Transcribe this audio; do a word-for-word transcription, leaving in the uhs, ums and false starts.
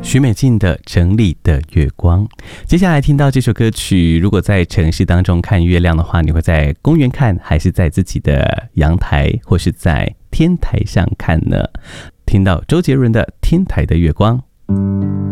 许美静的《城里的月光》。接下来听到这首歌曲，如果在城市当中看月亮的话，你会在公园看，还是在自己的阳台，或是在天台上看呢？听到周杰伦的《天台的月光》。